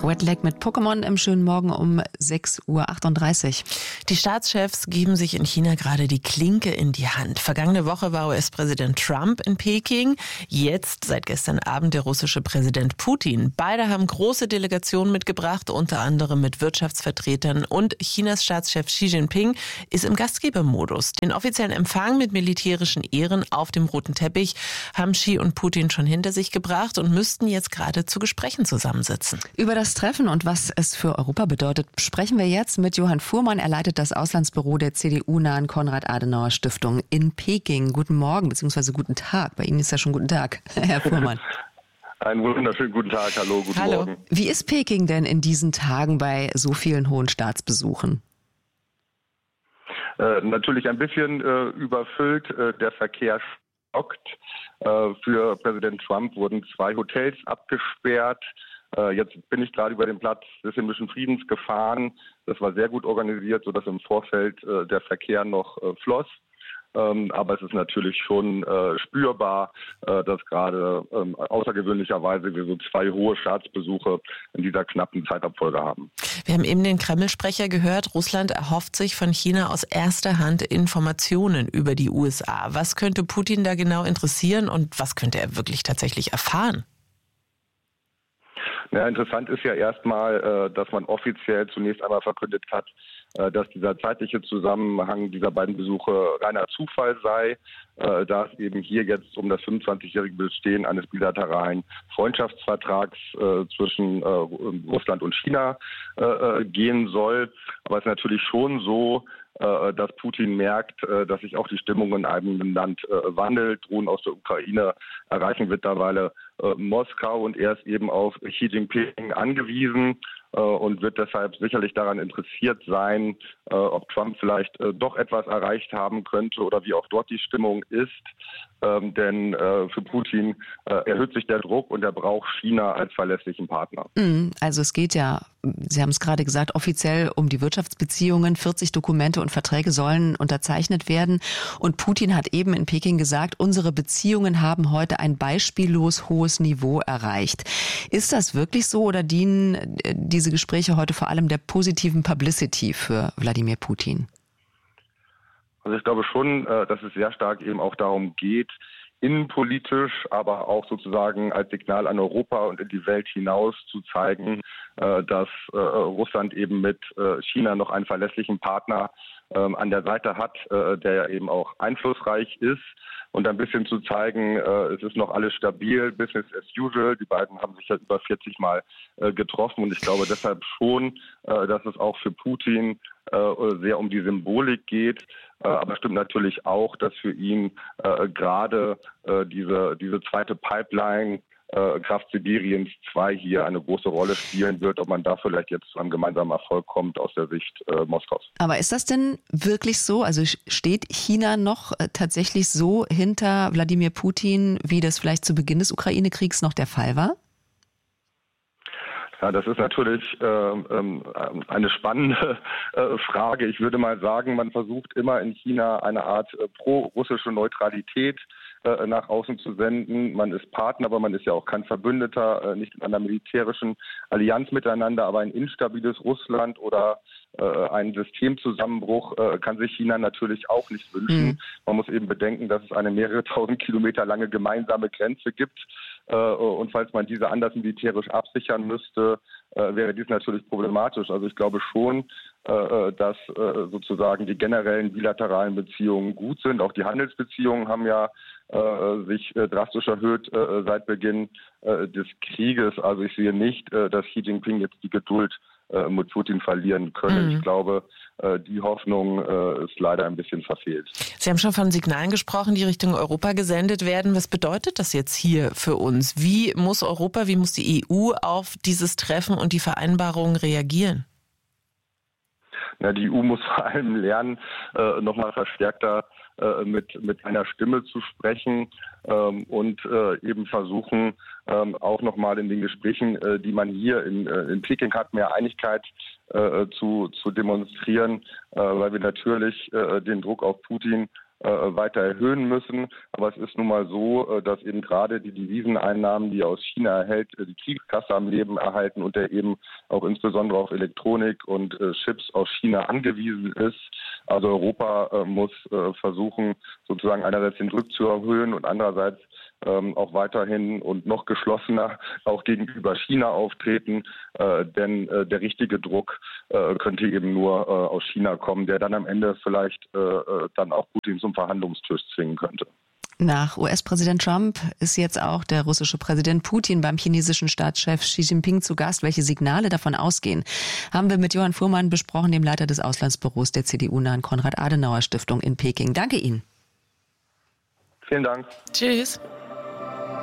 Wetlag mit Pokémon im schönen Morgen um 6:38 Uhr. Die Staatschefs geben sich in China gerade die Klinke in die Hand. Vergangene Woche war US-Präsident Trump in Peking. Jetzt, seit gestern Abend, der russische Präsident Putin. Beide haben große Delegationen mitgebracht, unter anderem mit Wirtschaftsvertretern. Und Chinas Staatschef Xi Jinping ist im Gastgebermodus. Den offiziellen Empfang mit militärischen Ehren auf dem roten Teppich haben Xi und Putin schon hinter sich gebracht und müssten jetzt gerade zu Gesprächen zusammensitzen. Über das Treffen und was es für Europa bedeutet, sprechen wir jetzt mit Johann Fuhrmann. Er leitet das Auslandsbüro der CDU-nahen Konrad-Adenauer-Stiftung in Peking. Guten Morgen bzw. guten Tag. Bei Ihnen ist ja schon guten Tag, Herr Fuhrmann. Einen wunderschönen guten Tag. Hallo, guten Morgen. Wie ist Peking denn in diesen Tagen bei so vielen hohen Staatsbesuchen? Natürlich ein bisschen überfüllt. Der Verkehr stockt. Für Präsident Trump wurden 2 Hotels abgesperrt. Jetzt bin ich gerade über den Platz des Himmlischen Friedens gefahren. Das war sehr gut organisiert, sodass im Vorfeld der Verkehr noch floss. Aber es ist natürlich schon spürbar, dass gerade außergewöhnlicherweise wir so 2 hohe Staatsbesuche in dieser knappen Zeitabfolge haben. Wir haben eben den Kreml-Sprecher gehört. Russland erhofft sich von China aus erster Hand Informationen über die USA. Was könnte Putin da genau interessieren und was könnte er wirklich tatsächlich erfahren? Ja, interessant ist ja erstmal, dass man offiziell zunächst einmal verkündet hat, dass dieser zeitliche Zusammenhang dieser beiden Besuche reiner Zufall sei, da es eben hier jetzt um das 25-jährige Bestehen eines bilateralen Freundschaftsvertrags zwischen Russland und China gehen soll. Aber es ist natürlich schon so, dass Putin merkt, dass sich auch die Stimmung in einem Land wandelt. Drohnen aus der Ukraine erreichen mittlerweile Moskau und er ist eben auf Xi Jinping angewiesen und wird deshalb sicherlich daran interessiert sein, ob Trump vielleicht doch etwas erreicht haben könnte oder wie auch dort die Stimmung ist. Denn für Putin erhöht sich der Druck und er braucht China als verlässlichen Partner. Also es geht ja, Sie haben es gerade gesagt, offiziell um die Wirtschaftsbeziehungen. 40 Dokumente und Verträge sollen unterzeichnet werden. Und Putin hat eben in Peking gesagt, unsere Beziehungen haben heute ein beispiellos hohes Niveau erreicht. Ist das wirklich so oder dienen diese Gespräche heute vor allem der positiven Publicity für Wladimir Putin? Also ich glaube schon, dass es sehr stark eben auch darum geht, innenpolitisch, aber auch sozusagen als Signal an Europa und in die Welt hinaus zu zeigen, dass Russland eben mit China noch einen verlässlichen Partner an der Seite hat, der eben auch einflussreich ist. Und ein bisschen zu zeigen, es ist noch alles stabil, Business as usual. Die beiden haben sich ja über 40 Mal getroffen und ich glaube deshalb schon, dass es auch für Putin sehr um die Symbolik geht. Aber stimmt natürlich auch, dass für ihn gerade diese zweite Pipeline Kraft Sibiriens 2 hier eine große Rolle spielen wird, ob man da vielleicht jetzt zu einem gemeinsamen Erfolg kommt aus der Sicht Moskaus. Aber ist das denn wirklich so? Also steht China noch tatsächlich so hinter Wladimir Putin, wie das vielleicht zu Beginn des Ukraine-Kriegs noch der Fall war? Ja, das ist natürlich eine spannende Frage. Ich würde mal sagen, man versucht immer in China eine Art pro-russische Neutralität nach außen zu senden. Man ist Partner, aber man ist ja auch kein Verbündeter, nicht in einer militärischen Allianz miteinander, aber ein instabiles Russland oder einen Systemzusammenbruch kann sich China natürlich auch nicht wünschen. Man muss eben bedenken, dass es eine mehrere tausend Kilometer lange gemeinsame Grenze gibt. Und falls man diese anders militärisch absichern müsste, wäre dies natürlich problematisch. Also ich glaube schon, dass sozusagen die generellen bilateralen Beziehungen gut sind. Auch die Handelsbeziehungen haben ja sich drastisch erhöht seit Beginn des Krieges. Also ich sehe nicht, dass Xi Jinping jetzt die Geduld mit Putin verlieren könne. Ich glaube, die Hoffnung ist leider ein bisschen verfehlt. Sie haben schon von Signalen gesprochen, die Richtung Europa gesendet werden. Was bedeutet das jetzt hier für uns? Wie muss Europa, wie muss die EU auf dieses Treffen und die Vereinbarungen reagieren? Ja, die EU muss vor allem lernen, nochmal verstärkter mit einer Stimme zu sprechen und eben versuchen, auch nochmal in den Gesprächen, die man hier in Peking hat, mehr Einigkeit zu demonstrieren, weil wir natürlich den Druck auf Putin weiter erhöhen müssen. Aber es ist nun mal so, dass eben gerade die Deviseneinnahmen, die aus China erhält, die Kriegskasse am Leben erhalten und der eben auch insbesondere auf Elektronik und Chips aus China angewiesen ist. Also Europa muss versuchen, sozusagen einerseits den Druck zu erhöhen und andererseits auch weiterhin und noch geschlossener auch gegenüber China auftreten, denn der richtige Druck könnte eben nur aus China kommen, der dann am Ende vielleicht dann auch Putin zum Verhandlungstisch zwingen könnte. Nach US-Präsident Trump ist jetzt auch der russische Präsident Putin beim chinesischen Staatschef Xi Jinping zu Gast. Welche Signale davon ausgehen, haben wir mit Johann Fuhrmann besprochen, dem Leiter des Auslandsbüros der CDU-nahen Konrad-Adenauer-Stiftung in Peking. Danke Ihnen. Vielen Dank. Tschüss.